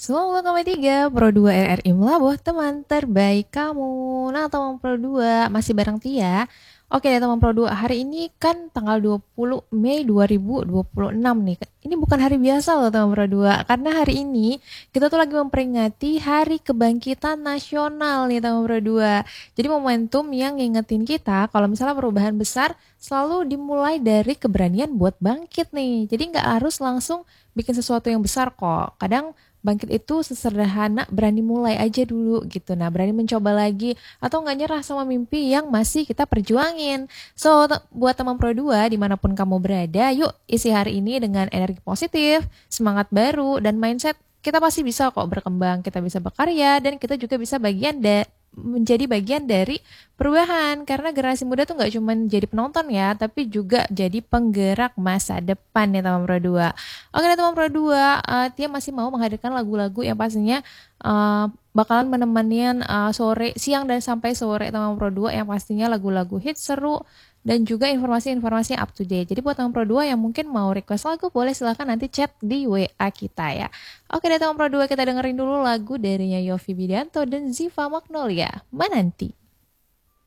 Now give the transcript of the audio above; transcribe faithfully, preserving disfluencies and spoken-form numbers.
seratus koma tiga Pro dua R R I Melabuh, teman terbaik kamu. Nah, teman Pro dua masih bareng Tia. Oke deh teman Pro dua, hari ini kan tanggal dua puluh Mei dua ribu dua puluh enam nih. Ini bukan hari biasa loh teman Pro dua, karena hari ini kita tuh lagi memperingati Hari Kebangkitan Nasional nih teman Pro dua. Jadi momentum yang ngingetin kita kalau misalnya perubahan besar selalu dimulai dari keberanian buat bangkit nih. Jadi nggak harus langsung bikin sesuatu yang besar kok. Kadang bangkit itu sesederhana berani mulai aja dulu gitu. Nah, berani mencoba lagi atau nggak nyerah sama mimpi yang masih kita perjuangin. So, te- buat teman Pro dua dimanapun kamu berada, yuk isi hari ini dengan energi positif, semangat baru, dan mindset kita pasti bisa kok berkembang, kita bisa berkarya, dan kita juga bisa bagian da- menjadi bagian dari perubahan. Karena generasi muda tuh nggak cuma jadi penonton ya, tapi juga jadi penggerak masa depan ya teman Pro dua. Oke deh teman Pro dua, eh, Tia masih mau menghadirkan lagu-lagu yang pastinya eh, bakalan menemani eh, sore, siang dan sampai sore teman Pro dua, yang pastinya lagu-lagu hit seru dan juga informasi-informasi up to date. Jadi buat teman Pro dua yang mungkin mau request lagu, boleh silahkan nanti chat di W A kita ya. Oke deh teman Pro dua, kita dengerin dulu lagu darinya Yovie Widianto dan Ziva Magnolia, Menanti.